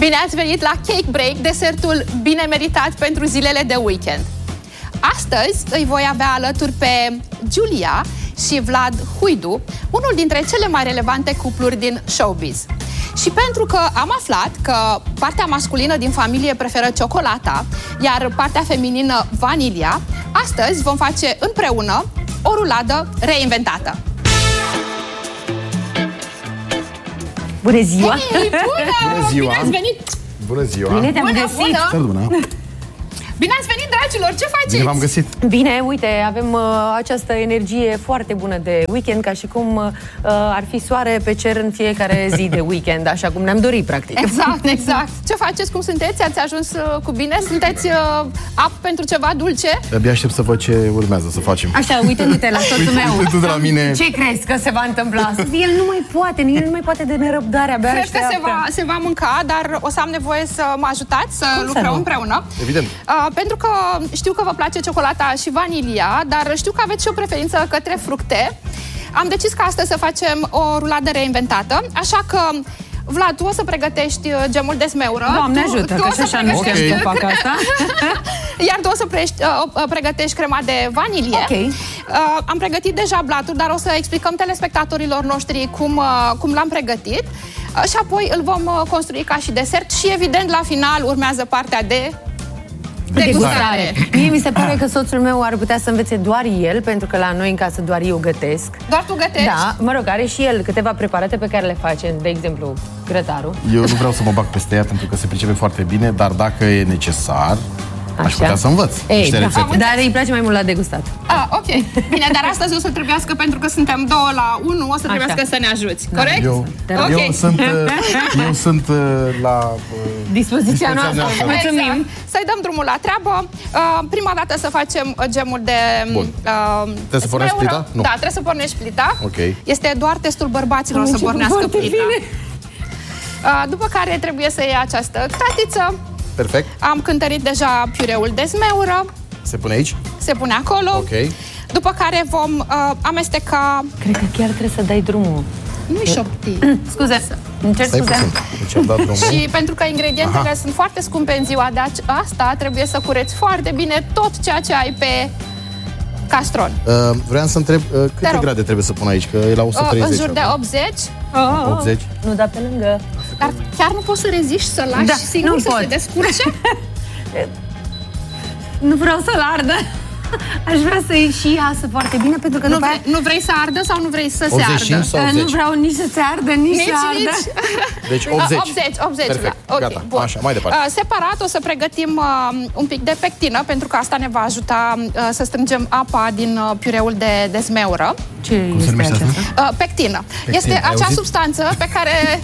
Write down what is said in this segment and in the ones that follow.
Bine ați venit la Cake Break, desertul bine meritat pentru zilele de weekend. Astăzi îi voi avea alături pe Giulia și Vlad Huidu, unul dintre cele mai relevante cupluri din showbiz. Și pentru că am aflat că partea masculină din familie preferă ciocolata, iar partea feminină vanilia, astăzi vom face împreună o ruladă reinventată. Bună ziua! Hey, bună! Bună ziua! Bine ați venit! Bună ziua! Bine te-am găsit! Bună! Bine ați venit, dragilor! Ce faceți? Bine v-am găsit! Bine, uite, avem această energie foarte bună de weekend, ca și cum ar fi soare pe cer în fiecare zi de weekend, așa cum ne-am dorit, practic. Exact, exact. Ce faceți? Cum sunteți? Ați ajuns cu bine? Sunteți up pentru ceva dulce? Abia aștept să văd ce urmează să facem. Așa, uitându-te la soțul meu. Uitându-te la mine. Ce crezi că se va întâmpla? El nu mai poate de nerăbdare, abia Cred că se va mânca, dar o să am nevoie să mă ajutați să lucrăm împreună. Evident. Pentru că știu că vă place ciocolata și vanilia, dar știu că aveți și o preferință către fructe. Am decis că astăzi să facem o ruladă reinventată, așa că Vlad, tu o să pregătești gemul de smeură. Doamne ajută, că și așa nu știu să fac asta. Iar tu o să pregătești crema de vanilie. Ok. Am pregătit deja blaturi, dar o să explicăm telespectatorilor noștri cum l-am pregătit. Și apoi îl vom construi ca și desert și evident la final urmează partea de degustare. Mie mi se pare că soțul meu ar putea să învețe doar el, pentru că la noi în casă doar eu gătesc. Doar tu gătești? Da, mă rog, are și el câteva preparate pe care le face, de exemplu, grătarul. Eu nu vreau să mă bag peste ea pentru că se pricepe foarte bine, dar dacă e necesar, aș putea să învăț niște rețete. Dar îi place mai mult la degustat. Ok. Bine, dar astăzi o să trebuiască, pentru că suntem 2 la 1, o să trebuiască să ne ajuți, corect? Eu sunt la dispoziția noastră. Mulțumim. Să-i dăm drumul la treabă. Prima dată să facem gemul de Trebuie să pornești plita? Nu. Da, trebuie să pornești plita. Ok. Este doar testul bărbaților să pornească plita. După care trebuie să iei această cratiță. Perfect. Am cântărit deja piureul de zmeură. Se pune aici? Se pune acolo. Ok. După care vom amesteca... Cred că chiar trebuie să dai drumul. Nu-i șopti. Scuze, îmi cer scuze. Deci am dat drumul. Și pentru că ingredientele sunt foarte scumpe în ziua de asta, trebuie să cureți foarte bine tot ceea ce ai pe castron. Vreau să întreb câte grade trebuie să pun aici, că e la 130. În jur de 80. 80. Nu da pe lângă. Dar chiar nu poți să reziști să lași singur să se descurce? Nu vreau să-l ardă. Aș vrea să și iasă foarte bine, pentru că nu vrei să ardă sau nu vrei să se ardă? Sau 80? Nu vreau nici să se ardă, nici să ardă. Deci 80. 80. Perfect, gata. Bun. Așa, mai departe. Separat o să pregătim un pic de pectină, pentru că asta ne va ajuta să strângem apa din piureul de zmeură. Ce este aceasta? Pectină. Este acea substanță pe care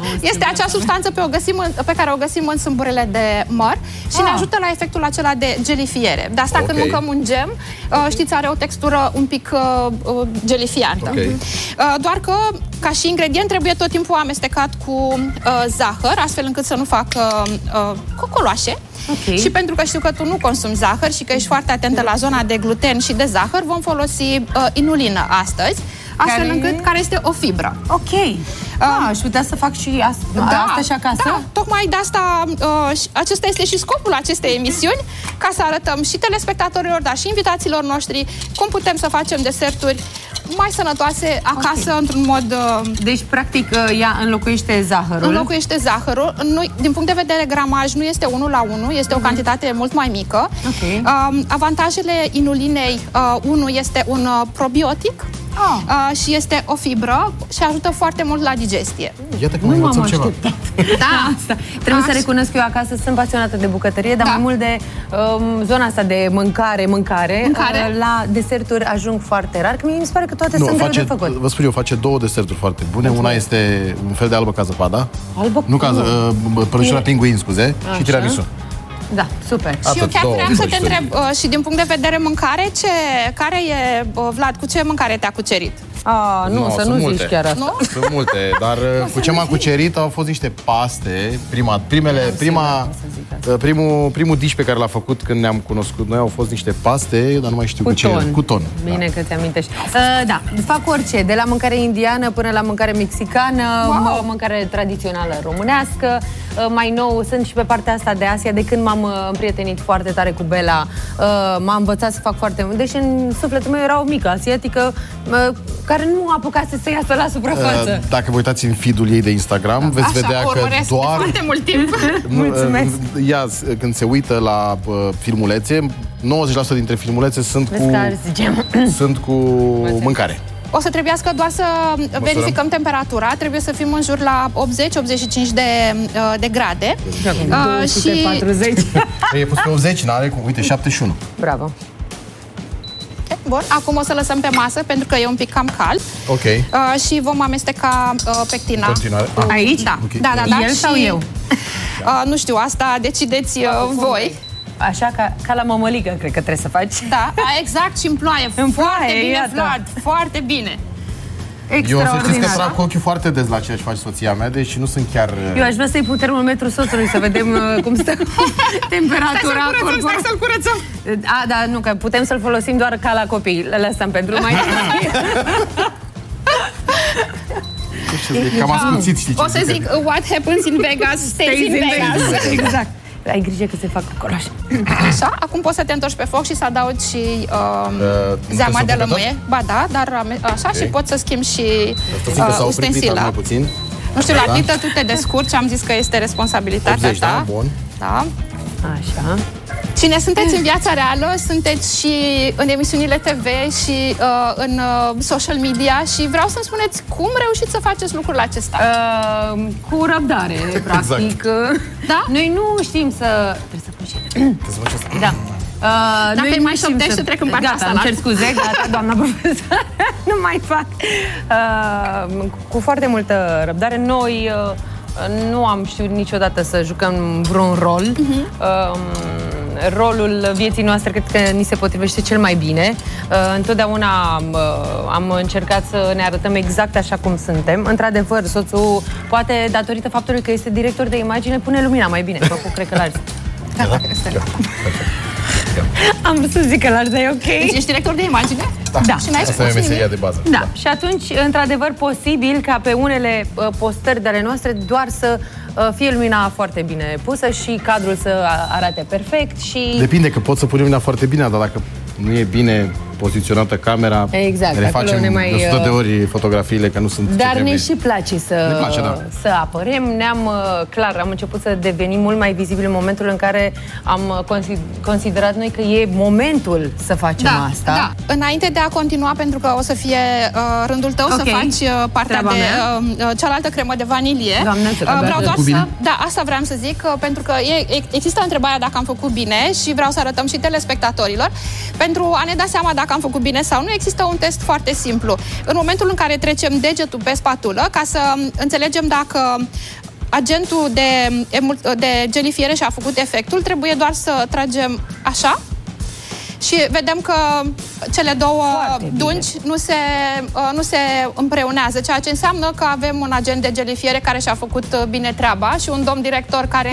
pe care o găsim în sâmburele de măr și ne ajută la efectul acela de gelifiere. De asta când mâncăm un gem, știți, are o textură un pic gelifiantă. Doar că, ca și ingredient, trebuie tot timpul amestecat cu zahăr, astfel încât să nu facă cocoloașe. Și pentru că știu că tu nu consumi zahăr și că ești foarte atentă la zona de gluten și de zahăr, vom folosi inulină astăzi, astfel încât, care este o fibră. Ok. Aș putea să fac și asta și acasă? Da, tocmai de asta, acesta este și scopul acestei emisiuni, ca să arătăm și telespectatorilor, dar și invitaților noștri cum putem să facem deserturi mai sănătoase acasă, într-un mod... Deci, practic, ea înlocuiește zahărul. Înlocuiește zahărul. Din punct de vedere gramaj, nu este 1 la 1, este o cantitate mult mai mică. Avantajele inulinei, 1 este un probiotic și este o fibră și ajută foarte mult la digestie. Iată că mai învățăm ceva. Da, asta. Trebuie să recunosc că eu acasă sunt pasionată de bucătărie, dar mai mult de zona asta de mâncare. La deserturi ajung foarte rar, că mie mi se pare că toate sunt greu de făcut. Vă spun eu, face 2 deserturi foarte bune. Una este un fel de albă ca zăpada. Prăjitura pinguin, scuze, și tiramisu. Da, super. Și eu chiar vreau să te întreb, și din punct de vedere mâncare, care e, Vlad, cu ce mâncare te-a cucerit? Nu, să nu zici chiar asta. Sunt multe, dar cu ce m-a cucerit au fost niște paste. Primul dish pe care l-a făcut când ne-am cunoscut noi au fost niște paste, dar nu mai știu cu ce. Cu ton. Bine că ți-amintești. Da, fac orice, de la mâncare indiană până la mâncare mexicană, mâncare tradițională românească. Mai nou sunt și pe partea asta de Asia, de când m-am împrietenit foarte tare cu Bela, m-a învățat să fac foarte mult. Deși în sufletul meu era o mică asiatică care nu apucase să iasă la suprafață. Dacă vă uitați în feed-ul ei de Instagram, veți vedea că doar... foarte mult timp. Mulțumesc. Ea, când se uită la filmulețe, 90% dintre filmulețe sunt cu mâncare. O să trebuiască doar să verificăm temperatura. Trebuie să fim în jur la 80-85 de grade. Și 40. E pus pe 80, n-are cum. Uite, 71. Bravo. Bun, acum o să lăsăm pe masă pentru că e un pic cam cald. Ok. Și vom amesteca pectina. Aici? Da. Okay. Da. El sau eu? Nu știu, asta decideți voi. Așa, ca la mămăligă, cred că trebuie să faci. Da, exact, și în ploaie. Foarte bine, Vlad, foarte bine. Eu o să știți că trag cu ochiul foarte des la ceea ce face soția mea, deci nu sunt chiar... Eu aș vrea să-i pun termometrul soțului să vedem cum stă temperatura corporală. Stai să-l curățăm. Da, nu, că putem să-l folosim doar ca la copii. Le lăsăm pentru mai Cam ascuțit, știi ce? O să zic, what happens in Vegas, stays in Vegas. Exact. Ai grijă că se fac coloș. Așa, acum poți să te întorci pe foc și să adaugi și zeama de lămâie. Ba da, dar așa, și poți să schimbi și ustensila. Nu știu, la plită tu te descurci, am zis că este responsabilitatea ta. Bun. Da. Așa. Cine sunteți în viața reală, sunteți și în emisiunile TV și în social media și vreau să-mi spuneți cum reușiți să faceți lucrul acesta. Cu răbdare, practic. Exact. Da? Noi nu știm să... Trebuie să facem. Da. Dacă îi mai șoptești, trec în partea asta. Îmi cer scuze, gata, doamna profesor. Nu mai fac. Cu foarte multă răbdare. Noi nu am știut niciodată să jucăm vreun rol. Rolul vieții noastre cred că ni se potrivește cel mai bine. Întotdeauna am încercat să ne arătăm exact așa cum suntem. Într-adevăr, soțul, poate datorită faptului că este director de imagine, pune lumina mai bine. Făcut, cred că l-arzi. Am vrut să zic că l-arzi, e ok. Deci ești director de imagine? Da. Și asta e meseria de bază. Da. Și atunci, într-adevăr, posibil ca pe unele postări de ale noastre doar să fie lumina foarte bine pusă și cadrul să arate perfect și... Depinde, că pot să pun lumina foarte bine, dar dacă nu e bine poziționată camera, exact, le facem de 100 de ori fotografiile că nu sunt. Dar ne și place să apărem. Clar, am început să devenim mult mai vizibili în momentul în care am considerat noi că e momentul să facem asta. Da. Înainte de a continua, pentru că o să fie rândul tău să faci partea de cealaltă cremă de vanilie. Vreau doar să... Da, asta vreau să zic, pentru că există întrebarea dacă am făcut bine și vreau să arătăm și telespectatorilor. Pentru a ne da seama dacă am făcut bine sau nu, există un test foarte simplu. În momentul în care trecem degetul pe spatulă, ca să înțelegem dacă agentul de gelifiere și-a făcut efectul, trebuie doar să tragem și vedem că cele două dungi nu se împreunează, ceea ce înseamnă că avem un agent de gelifiere care și-a făcut bine treaba și un domn director care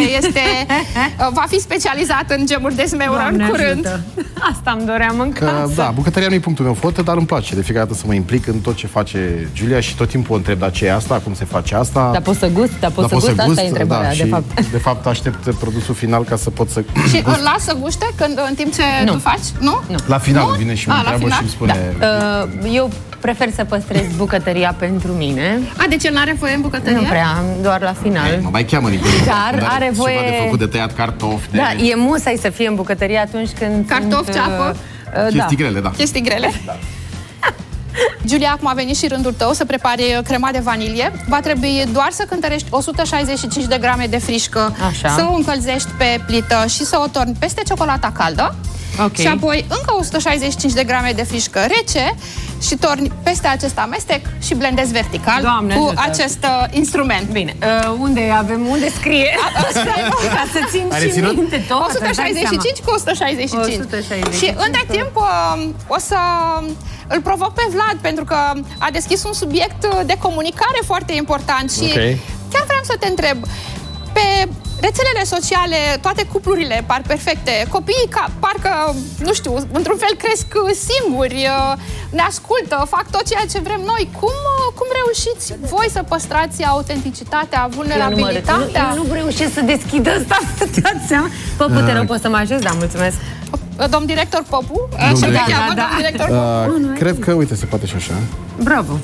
va fi specializat în gemuri de smeură în curând. Asta îmi doream în casă. Da, bucătăria nu e punctul meu forte, dar îmi place de fiecare dată să mă implic în tot ce face Giulia și tot timpul o întreb, dar ce e asta, cum se face asta. Dar poți să gust, asta e întrebarea, de fapt. De fapt, aștept produsul final ca să pot să... Și îl las să guște în timp ce tu faci? Nu? La final vine și mă întreabă și îmi spune... Eu prefer să păstrez bucătăria pentru mine. Deci el n-are voie în bucătărie? Nu prea, doar la final. Mă mai cheamă dar are voie... Ceva de făcut, de tăiat cartofi. Da, e musai să fie în bucătărie atunci când cartofi, ceapă? Chestii grele, da. Chestii grele? Da. Giulia, acum a venit și rândul tău să prepari crema de vanilie. Va trebui doar să cântărești 165 de grame de frișcă, să o încălzești pe plită și să o torni peste ciocolata caldă. Și apoi încă 165 de grame de frișcă rece și torni peste acest amestec și blendezi vertical cu acest instrument. Bine, unde scrie? Ca să țin și minte tot. 165 cu 165. Și între timp o să îl provoc pe Vlad, pentru că a deschis un subiect de comunicare foarte important și chiar vreau să te întreb, pe Rețelele sociale, toate cuplurile par perfecte, copiii parcă, nu știu, într-un fel cresc singuri, ne ascultă, fac tot ceea ce vrem noi. Cum reușiți voi să păstrați autenticitatea, vulnerabilitatea? Eu nu reușesc să deschid ăsta, dați seama. Păpu, te rog, poți să mă așez? Da, mulțumesc. Domn director Popu? Cred că, uite, se poate și așa. Bravo.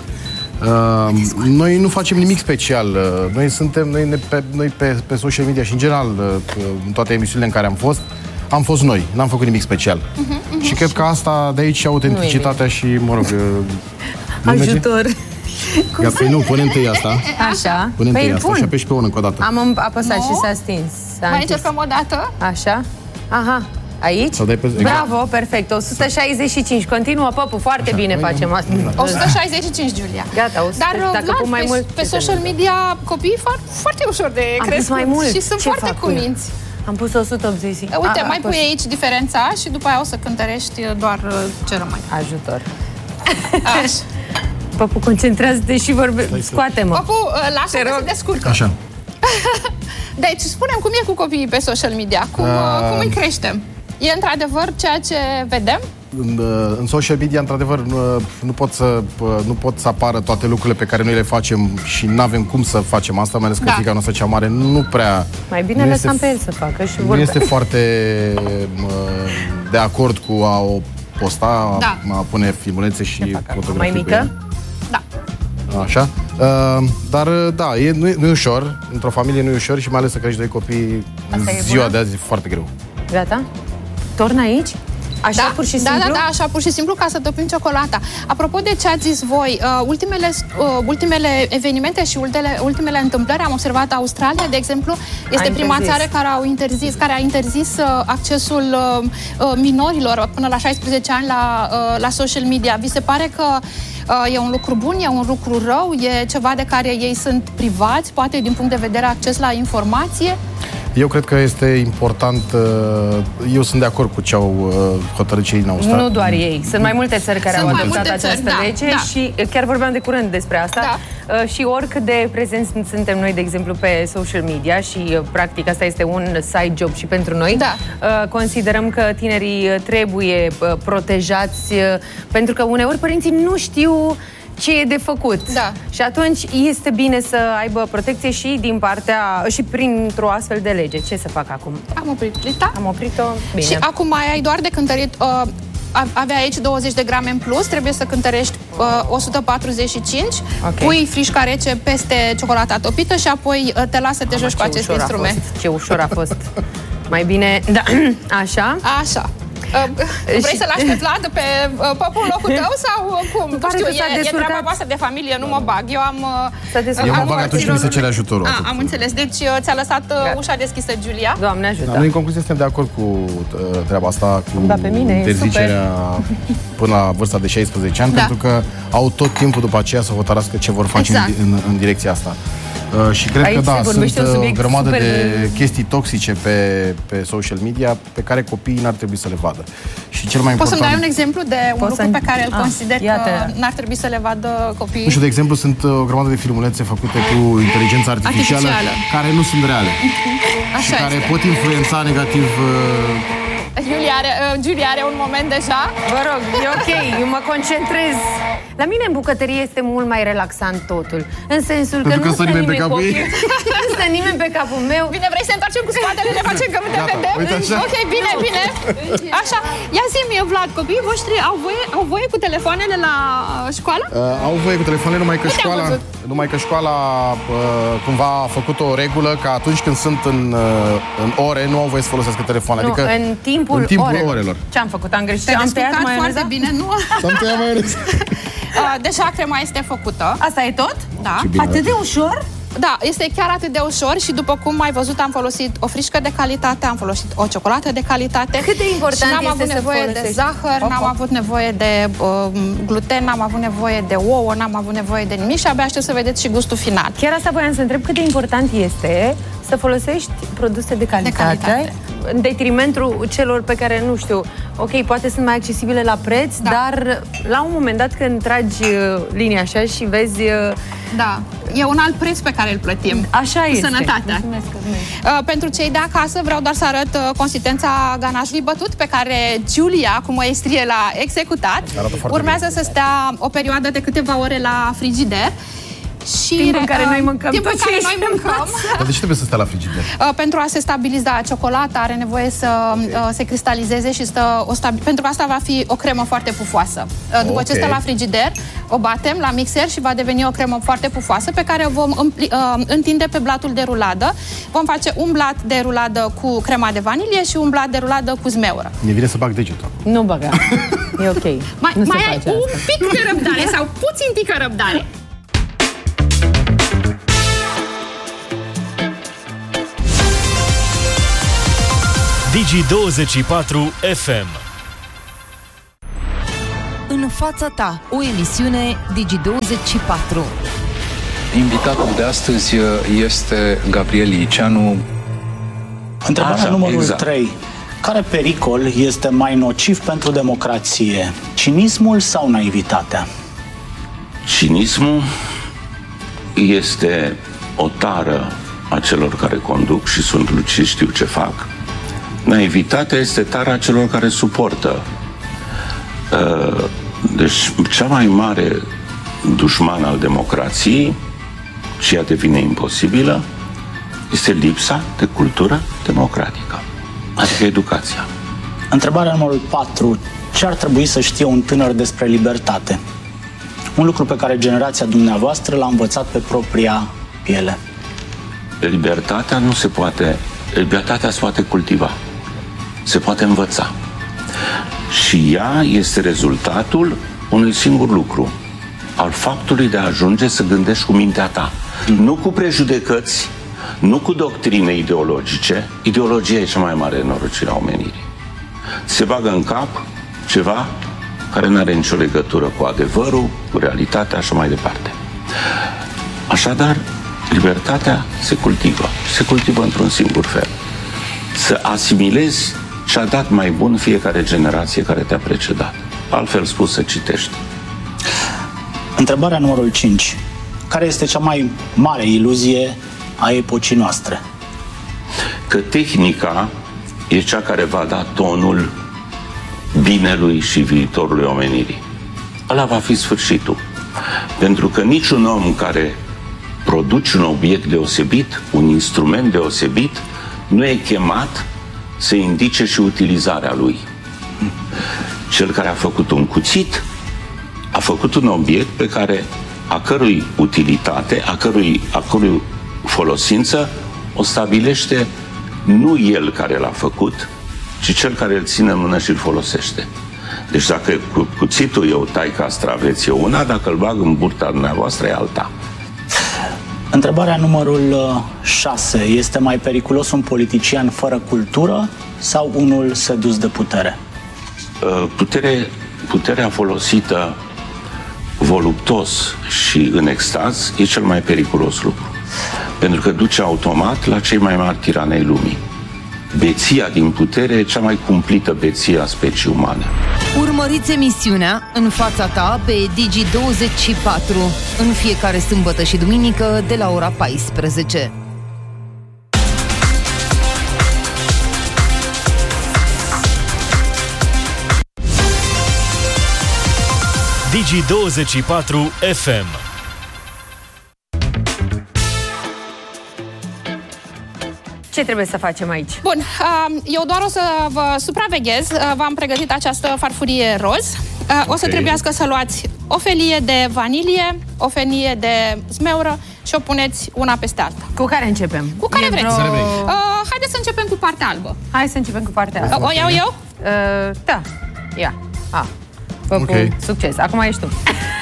Noi nu facem nimic special. Noi suntem, noi pe social media și în general în toate emisiunile în care am fost noi. N-am făcut nimic special. Și cred că asta, de aici autenticitatea și, mă rog... Ajutor. Păi nu, pune întâi asta. Așa. Pune întâi asta și apeși pe unul încă o dată. Am apăsat și s-a stins. Mai încercăm o dată? Așa. Aha. Aici? Bravo, perfect. 165. Continuă, Popu, foarte bine facem asta. 165, Giulia. Gata, dacă pun mai mult pe social media copiii fac foarte ușor de crescut și sunt foarte cuminți. Am pus 180. Uite, mai pui aici diferența și după aia o să cântărești doar ce rămâne. Ajutor. Așa. Popu, concentrează-te și scoate-mă. Popu, lasă-te să descurcă. Așa. Deci, spunem cum e cu copiii pe social media, cum îi creștem? E într-adevăr ceea ce vedem? În social media, într-adevăr, nu pot să apară toate lucrurile pe care noi le facem și nu avem cum să facem asta, mai ales că fiica noastră cea mare nu prea... Mai bine lăsăm pe el să facă și nu este foarte de acord cu a o posta, a pune filmulețe și fotografii. Mai mică? Da. Așa? Dar da, nu e ușor. Într-o familie nu e ușor și mai ales să crești doi copii în ziua de azi e foarte greu. Gata? Torn aici? Așa pur și simplu? Da, așa pur și simplu ca să topim ciocolata. Apropo de ce ați zis voi, ultimele evenimente și ultimele întâmplări, am observat Australia, de exemplu, este prima țară care a interzis accesul minorilor până la 16 ani la social media. Vi se pare că e un lucru bun, e un lucru rău, e ceva de care ei sunt privați, poate din punct de vedere acces la informație? Eu cred că este important, eu sunt de acord cu ce au hotărât cei în Australia. Nu doar ei, sunt mai multe țări care au adoptat această lege și chiar vorbeam de curând despre asta. Și oricât de prezenți suntem noi, de exemplu, pe social media și practic asta este un side job și pentru noi, considerăm că tinerii trebuie protejați pentru că uneori părinții nu știu ce e de făcut. Și atunci este bine să aibă protecție și din partea și printr-o astfel de lege. Ce să fac acum? Am oprit plita. Am oprit-o. Bine. Și acum mai ai doar de cântărit. Avea aici 20 de grame în plus, trebuie să cântărești 145, pui frișca rece peste ciocolata topită și apoi te lasă să te joci cu acest instrument. Ce ușor a fost. Mai bine, da, așa? Așa. Vrei să lași pe plată pe Popu în locul tău sau cum? Nu știu, e treaba voastră de familie, nu mă bag. Eu mă bag atunci când mi se cere ajutorul. Am înțeles. Deci ți-a lăsat ușa deschisă, Giulia. Doamne ajută. Noi în concluzie suntem de acord cu treaba asta, cu interzicerea până la vârsta de 16 ani, pentru că au tot timpul după aceea să hotărască ce vor face în direcția asta. Și cred că da, sunt o grămadă de chestii toxice pe social media pe care copiii n-ar trebui să le vadă. Și cel mai important... Poți să-mi dai un exemplu de un lucru pe care îl consider că n-ar trebui să le vadă copiii? Nu știu, de exemplu, sunt o grămadă de filmulețe făcute cu inteligența artificială care nu sunt reale. Și care pot influența negativ... Giulia are un moment deja. Vă rog, e ok, eu mă concentrez. La mine în bucătărie este mult mai relaxant totul. În sensul că nu stă nimeni pe capul ei. Nu stă nimeni pe capul meu. Bine, vrei să întoarcem cu spatele, ne facem că nu te vedem? Ok, bine, bine. Așa, ia zi-mi, Vlad, copiii voștri au voie cu telefoanele la școală? Au voie cu telefoanele, numai că școala cumva a făcut o regulă că atunci când sunt în ore, nu au voie să folosească telefoanele. Nu, în timpul orelor. Ce-am făcut? Am greșit? Am tăiat foarte bine, nu? Am tăiat maioneză. Deja crema este făcută. Asta e tot? Da. Atât de ușor? Da, este chiar atât de ușor și după cum ai văzut am folosit o frișcă de calitate, am folosit o ciocolată de calitate. Cât de important și n-am avut nevoie de zahăr, n-am avut nevoie de gluten, n-am avut nevoie de ouă, n-am avut nevoie de nimic și abia aștept să vedeți și gustul final. Chiar asta voiam să întreb, cât de important este să folosești produse de calitate. În detrimentul celor pe care, nu știu, ok, poate sunt mai accesibile la preț, dar la un moment dat când tragi linia așa și vezi E un alt preț pe care îl plătim. Așa este. Sănătatea. Pentru cei de acasă vreau doar să arăt consistența ganașului bătut pe care Giulia, cu măestrie, l-a executat. Urmează să stea o perioadă de câteva ore la frigider. Și timpul în care noi mâncăm. Timpul în care noi mâncăm. Dar de ce trebuie să stea la frigider? Pentru a se stabiliza ciocolata, are nevoie să se cristalizeze și pentru că asta va fi o cremă foarte pufoasă. După ce stă la frigider, o batem la mixer și va deveni o cremă foarte pufoasă pe care o vom întinde pe blatul de ruladă. Vom face un blat de ruladă cu crema de vanilie și un blat de ruladă cu zmeură. Ne vine să bag degetul. Nu băga. E ok. Mai ai un pic de răbdare sau puțin tică răbdare. Digi24 FM. În fața ta, o emisiune Digi24. Invitatul de astăzi este Gabriel Liceanu. Întrebarea numărul 3. Care pericol este mai nociv pentru democrație? Cinismul sau naivitatea? Cinismul este o tară a celor care conduc și sunt lucizi, știu ce fac. Naivitatea este tara celor care suportă. Deci, cea mai mare dușman al democrației, și ea devine imposibilă, este lipsa de cultură democratică, adică educația. Întrebarea numărul 4. Ce ar trebui să știe un tânăr despre libertate? Un lucru pe care generația dumneavoastră l-a învățat pe propria piele. Libertatea nu se poate... Libertatea se poate cultiva. Se poate învăța. Și ea este rezultatul unui singur lucru. Al faptului de a ajunge să gândești cu mintea ta. Nu cu prejudecăți, nu cu doctrine ideologice. Ideologia e cea mai mare nenorocire a omenirii. Se bagă în cap ceva care nu are nicio legătură cu adevărul, cu realitatea, așa mai departe. Așadar, libertatea se cultivă. Se cultivă într-un singur fel. Să asimilezi ce a dat mai bun fiecare generație care te-a precedat. Altfel spus, să citești. Întrebarea numărul 5. Care este cea mai mare iluzie a epocii noastre? Că tehnica e cea care va da tonul binelui și viitorului omenirii. Ăla va fi sfârșitul. Pentru că niciun om care produce un obiect deosebit, un instrument deosebit, nu e chemat să indice și utilizarea lui. Cel care a făcut un cuțit a făcut un obiect pe care a cărui utilitate, a cărui folosință o stabilește nu el care l-a făcut, ci cel care îl ține în mână și îl folosește. Deci dacă cuțitul eu tai castraveți e una, dacă îl bag în burta dumneavoastră e alta. Întrebarea numărul 6. Este mai periculos un politician fără cultură sau unul sedus de putere? Puterea folosită voluptos și în extaz e cel mai periculos lucru. Pentru că duce automat la cei mai mari tirani ai lumii. Beția din putere e cea mai cumplită beție a speciei umane. Urmăriți emisiunea În fața ta pe Digi24 în fiecare sâmbătă și duminică de la ora 14. Digi24 FM. Ce trebuie să facem aici? Bun, eu doar o să vă supraveghez. V-am pregătit această farfurie roz. O să trebuiască să luați o felie de vanilie, o felie de zmeură și o puneți una peste alta. Cu care începem? Cu care vreți. Haideți să începem cu partea albă. Hai să începem cu partea albă. O iau eu? Da. Ia. Succes. Acum ești tu.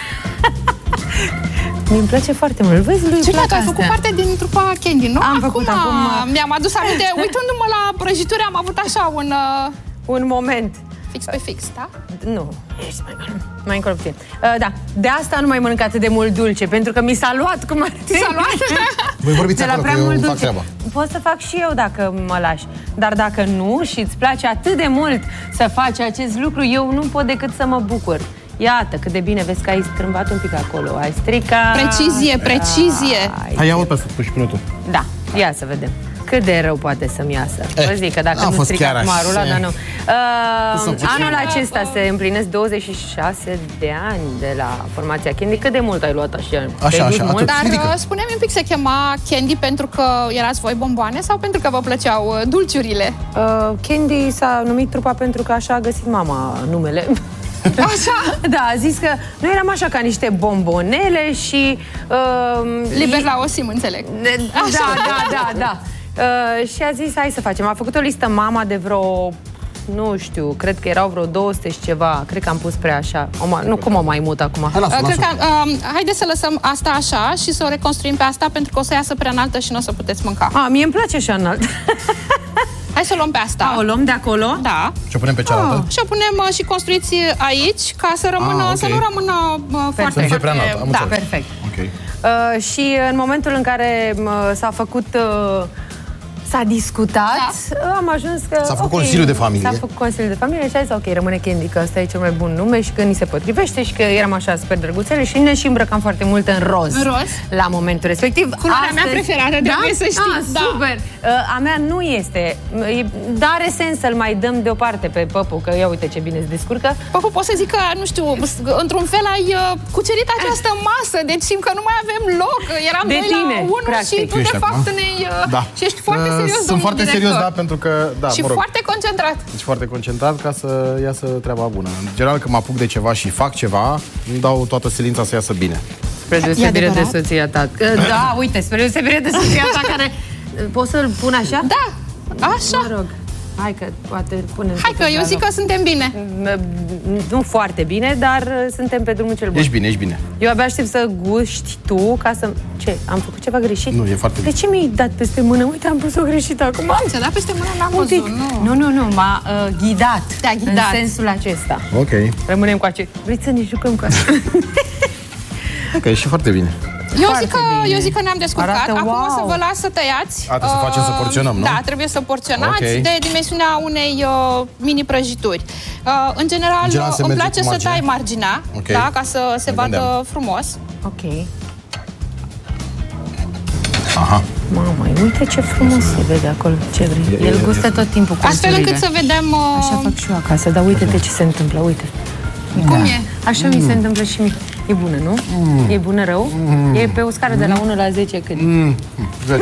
Mi-mi place foarte mult. Vezi, lui ce ai făcut parte din trupa Candy, nu? Am făcut acum. Mi-am adus aminte, uitându-mă la prăjituri, am avut așa un moment. Fix pe fix, da? Nu. Mai încolo puțin. Da. De asta nu mai mănânc atât de mult dulce, pentru că mi s-a luat cum ar trebui. S-a luat? Voi vorbiți acolo, că eu fac treaba. Pot să fac și eu dacă mă lași. Dar dacă nu și îți place atât de mult să faci acest lucru, eu nu pot decât să mă bucur. Iată, cât de bine, vezi că ai strâmbat un pic acolo, ai stricat. Precizie. Hai, ia-o pe asta, și pune tu. Da, ia să vedem. Cât de rău poate să-mi iasă. Vă zic că dacă nu stric acum rula, dar nu. Anul acesta se împlinesc 26 de ani de la formația Candy. Cât de mult ai luat așa? Așa. Dar spune-mi un pic, se chema Candy pentru că erați voi bomboane sau pentru că vă plăceau dulciurile? Candy s-a numit trupa pentru că așa a găsit mama numele. Așa? Da, a zis că noi eram așa ca niște bombonele și... liber la osim, înțeleg. Da. Și a zis, hai să facem. A făcut o listă mama de vreo, nu știu, cred că erau vreo 200 și ceva. Cred că am pus prea așa. Nu, cum o mai mut acum? Haideți să lăsăm asta așa și să o reconstruim pe asta, pentru că o să iasă prea înaltă și nu o să puteți mânca. Mie îmi place așa înalt. Hai să o luăm pe asta. O luăm de acolo? Da. Și o punem pe cealaltă? Și o punem și construiți aici, ca să rămână, să nu rămână foarte... Să nu fie prea înaltă. Da, perfect. Ok. Și în momentul în care s-a făcut... S-a discutat, am ajuns că... S-a făcut Consiliul de Familie. S-a făcut Consiliul de Familie și a zis, ok, rămâne Candy, că ăsta e cel mai bun nume și că ni se potrivește și că eram așa super drăguțele și ne și îmbrăcam foarte mult în roz. În roz? La momentul respectiv. Culoarea mea preferată, trebuie să știi. Super! A mea nu este. Dar are sens să-l mai dăm deoparte pe Păpu, că ia uite ce bine se descurcă. Păpu, pot să zic că, nu știu, într-un fel ai cucerit această masă, deci simt că nu mai avem loc. Eram de noi tine, la unul practic. și tu, de fapt, și ești foarte serios, sunt foarte serios, da, pentru că... și foarte concentrat. Deci foarte concentrat ca să iasă treaba bună. În general, când mă apuc de ceva și fac ceva, îmi dau toată silința să iasă bine. Spre deosebire de soția ta. Da, uite, spre deosebire de soția ta care... Poți să-l pun așa? Da, așa. Mă rog. Hai că poate punem... Hai că eu zic că suntem bine. Nu foarte bine, dar suntem pe drumul cel bun. Ești bine, ești bine. Eu abia aștept să guști tu ca să... Ce? Am făcut ceva greșit? Nu, e foarte bine. De ce mi-ai dat peste mână? Uite, am pus-o greșit acum. Ți-a dat peste mână, n-am văzut. Nu, m-a ghidat. Te-a ghidat. În sensul acesta. Ok. Rămânem cu acest... Vreți să ne jucăm cu asta? Ok, și foarte bine. Eu zic că ne-am descurcat. Arată, acum wow. o să vă las să tăiați. Trebuie să facem să porționăm, nu? Da, trebuie să porționați de dimensiunea unei mini prăjituri. În general îmi place să tai marginea, da, ca să se vadă frumos. Ok. Aha. Mamă, uite ce frumos se vede acolo. Ce vrei? El gustă tot timpul cu astfel încât să vedem... Așa fac și eu acasă, dar uite ce se întâmplă, uite. Cum e? Așa mi se întâmplă și mie. E bună, nu? E bună rău? E pe o scară de la 1 la 10 cât? 10?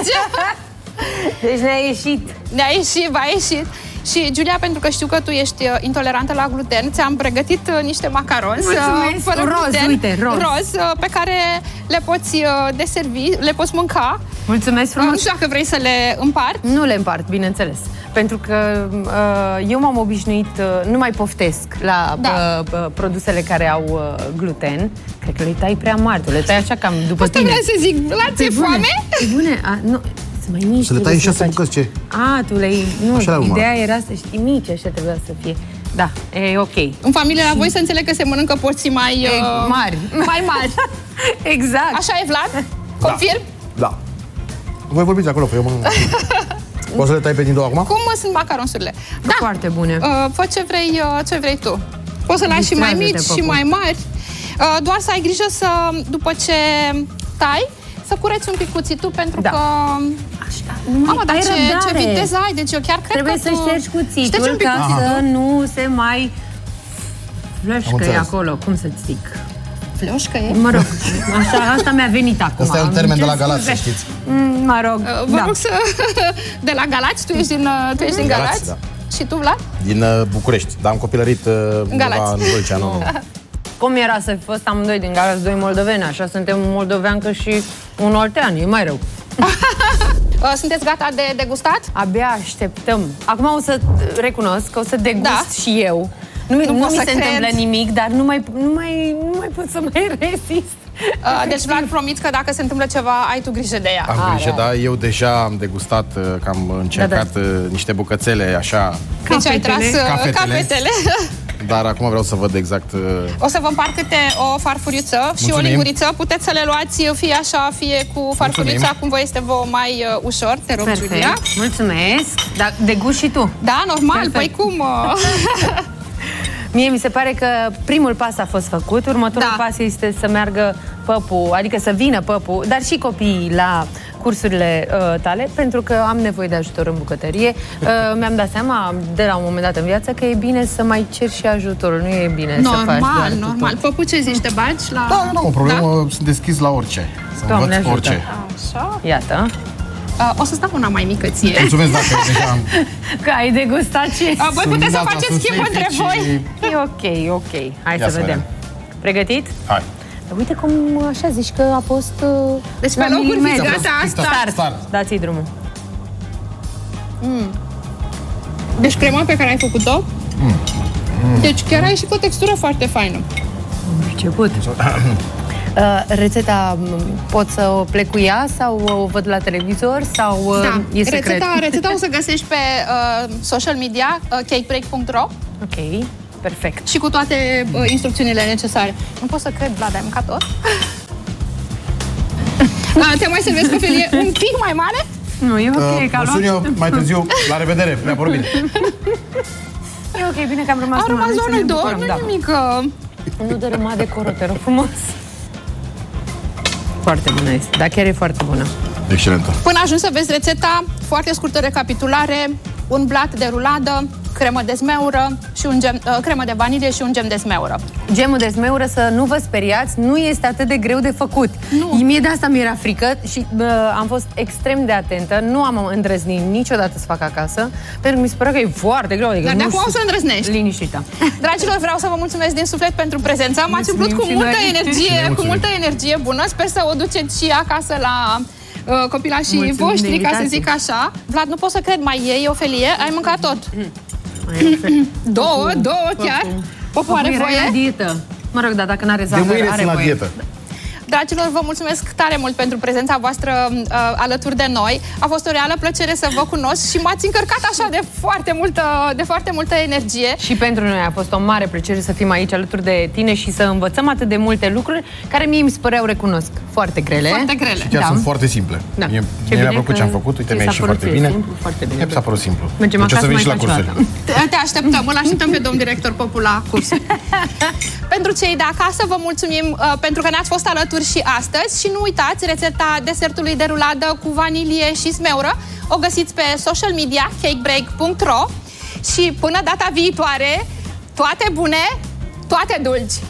Deci ne-a ieșit. Ne-a ieșit, v-a ieșit. Și, Giulia, pentru că știu că tu ești intolerantă la gluten, ți-am pregătit niște macaroni fără gluten, uite, roz, pe care le poți deservi, le poți mânca. Mulțumesc frumos. Nu știu dacă vrei să le împart. Nu le împart, bineînțeles. Pentru că eu m-am obișnuit, nu mai poftesc la produsele care au gluten. Cred că le tai prea mari, tu le tai așa cam după tine. Asta vreau să zic, la ți-e foame? E bune, nu... Mai mici, să le tai în 6 bucăți, ce? Tu le-ai... Nu, ideea era să știi mici, așa trebuia să fie. Da, e ok. În familie la voi să înțeleg că se mănâncă porții mai... mari. Mai mari. Exact. Așa e, Vlad? Confirm? Da. Voi vorbiți acolo, că eu mă... Poți să le tai pe din două acum? Cum sunt macaronsurile? Da. Foarte bune. Fă ce vrei tu. Poți să lași și mai mici și mai mari. Doar să ai grijă să, după ce tai, să cureți un pic cuțitul, pentru că... Mamă, dar ce viteză ai, deci eu chiar cred trebuie că să ștergi cuțitul ca să nu se mai flășcă acolo, cum să-ți zic. Flășcă-e? Mă rog, așa, asta mi-a venit acum. Asta e un termen de la Galați, să știți. Mă rog, vă rog să... De la Galați? Tu ești din Galați? Da. Și tu, Vlad? Din București, dar am copilărit undeva în Vâlcea, nu? Cum era să fi fost amândoi din Galați, doi moldoveni? Așa suntem un moldoveancă și un oltean, e mai rău. Sunteți gata de degustat? Abia așteptăm. Acum o să recunosc că o să degust și eu. Nu mi se întâmplă nimic, dar nu mai pot să mai rezist. Deci, Vlad, promiți că dacă se întâmplă ceva, ai tu grijă de ea. Am grijă, da. Eu deja am degustat, că am încercat niște bucățele, așa... Deci ai tras cafetele. Dar acum vreau să văd exact... O să vă împart câte o farfuriță și o linguriță. Puteți să le luați fie așa, fie cu farfurița, cum vă este vouă mai ușor. Te rog, Giulia. Mulțumesc. Dar degust și tu. Da, normal. Păi cum... Mie mi se pare că primul pas a fost făcut, următorul pas este să meargă păpul, adică să vină păpul, dar și copiii la cursurile tale, pentru că am nevoie de ajutor în bucătărie. Mi-am dat seama de la un moment dat în viață că e bine să mai ceri și ajutorul, nu e bine să faci doar normal. Păpu, ce zici, te bagi la... Da, nu, o problemă, sunt deschis la orice. Să învăț orice. Așa. Iată. O să-ți dau una mai mică ție. Mulțumesc dacă deja... Că ai degustat ce... Voi puteți să faceți schimb între voi. E ok. Hai să vedem. Pregătit? Hai. Uite cum așa zici că a fost... Deci pe locuri fiți, gata, start. Dați-i drumul. Deci crema pe care ai făcut-o, deci chiar ai și cu o textură foarte faină. Început. Rețeta pot să o plec cu ea sau o văd la televizor sau e secret? Rețeta o să găsești pe social media, cakebreak.ro. Ok, perfect. Și cu toate instrucțiunile necesare. Nu pot să cred, Vlad, ai mâncat tot? Te mai servesc o felie un pic mai mare? Nu, e ok, mă sun eu mai târziu. La revedere, mi-a părut bine. E ok, bine că am rămas. Au rămas doar două, nu nimic. Nu dărâma decorul, te rog frumos. Foarte bună este, dar chiar e foarte bună. Excelentă. Până ajungi să vezi rețeta, foarte scurtă recapitulare, un blat de ruladă, cremă de zmeură și cremă de vanilie și un gem de zmeură. Gemul de zmeură, să nu vă speriați, nu este atât de greu de făcut. Mie de asta mi-era frică și am fost extrem de atentă. Nu am îndrăznit niciodată să fac acasă, pentru că mi se părea că e foarte greu. Dar de acum o să îndrăznești. Liniștită. Dragilor, vreau să vă mulțumesc din suflet pentru prezența. M-ați umplut cu multă energie bună. Sper să o duceți și acasă la copilașii voștri, ca să zic așa. Vlad, nu pot să cred, mai iei o felie? Ai mâncat tot? Două chiar. Popu are voie? La dietă. Mă rog, dar dacă n-are zahăr, are voie. Dietă. Dragilor, vă mulțumesc tare mult pentru prezența voastră alături de noi. A fost o reală plăcere să vă cunosc și m-ați încărcat așa de foarte multă energie. Și pentru noi a fost o mare plăcere să fim aici alături de tine și să învățăm atât de multe lucruri care mie mi se păreau, recunosc, foarte grele. Foarte grele. Și chiar sunt foarte simple. Da. Mie mi-a plăcut ce am făcut, uite, mi-a ieșit foarte bine. Mie mi s-a părut simplu. Mergem acasă mai la cursuri. Te așteptăm, îl așteptăm pe domn director Popu la cursuri. Pentru cei de acasă, vă mulțumim pentru că ne-ați fost alături și astăzi și nu uitați, rețeta desertului de ruladă cu vanilie și smeură o găsiți pe social media cakebreak.ro și până data viitoare, toate bune, toate dulci!